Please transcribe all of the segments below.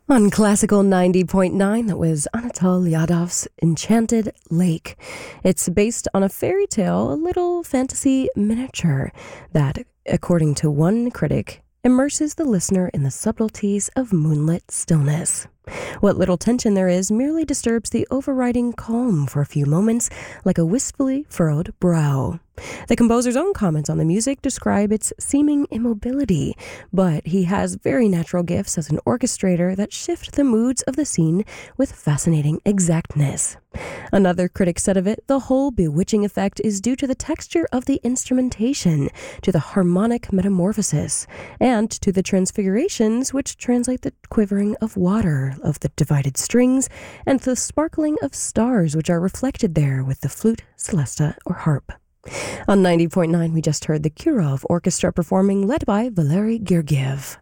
On Classical 90.9, that was Anatol Yadov's Enchanted Lake. It's based on a fairy tale, a little fantasy miniature that, according to one critic, immerses the listener in the subtleties of moonlit stillness. What little tension there is merely disturbs the overriding calm for a few moments, like a wistfully furrowed brow. The composer's own comments on the music describe its seeming immobility, but he has very natural gifts as an orchestrator that shift the moods of the scene with fascinating exactness. Another critic said of it, the whole bewitching effect is due to the texture of the instrumentation, to the harmonic metamorphosis, and to the transfigurations which translate the quivering of water, of the divided strings, and the sparkling of stars which are reflected there with the flute, celesta, or harp. On 90.9, we just heard the Kirov Orchestra performing, led by Valery Gergiev.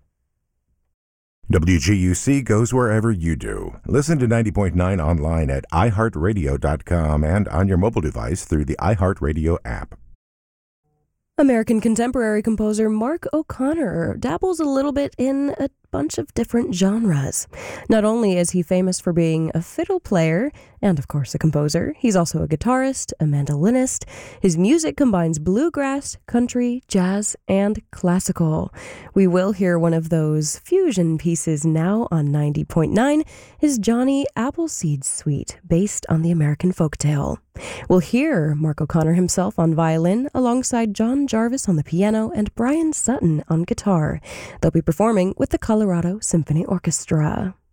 WGUC goes wherever you do. Listen to 90.9 online at iHeartRadio.com and on your mobile device through the iHeartRadio app. American contemporary composer Mark O'Connor dabbles a little bit in a bunch of different genres. Not only is he famous for being a fiddle player and, of course, a composer, he's also a guitarist, a mandolinist. His music combines bluegrass, country, jazz, and classical. We will hear one of those fusion pieces now on 90.9, his Johnny Appleseed Suite, based on the American folktale. We'll hear Mark O'Connor himself on violin alongside John Jarvis on the piano and Brian Sutton on guitar. They'll be performing with the Colorado Symphony Orchestra.